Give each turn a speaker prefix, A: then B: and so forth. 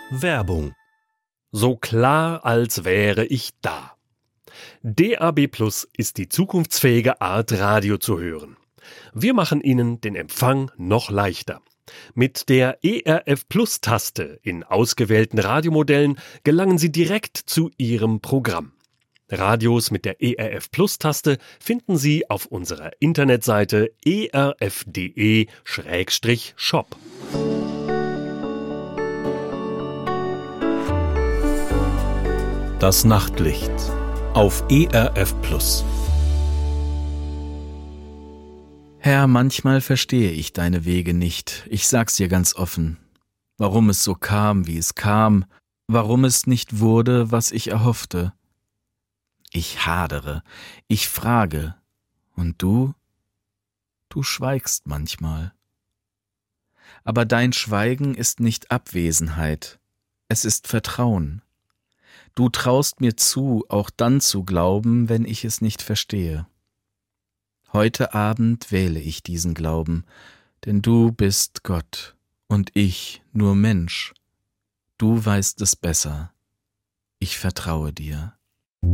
A: Werbung. So klar, als wäre ich da. DAB+ ist die zukunftsfähige Art, Radio zu hören. Wir machen Ihnen den Empfang noch leichter. Mit der ERF+-Taste in ausgewählten Radiomodellen gelangen Sie direkt zu Ihrem Programm. Radios mit der ERF+-Taste finden Sie auf unserer Internetseite erf.de/shop. Das Nachtlicht auf ERF+.
B: Herr, manchmal verstehe ich deine Wege nicht, ich sag's dir ganz offen. Warum es so kam, wie es kam, warum es nicht wurde, was ich erhoffte. Ich hadere, ich frage, und du? Du schweigst manchmal. Aber dein Schweigen ist nicht Abwesenheit, es ist Vertrauen. Du traust mir zu, auch dann zu glauben, wenn ich es nicht verstehe. Heute Abend wähle ich diesen Glauben, denn du bist Gott und ich nur Mensch. Du weißt es besser. Ich vertraue dir.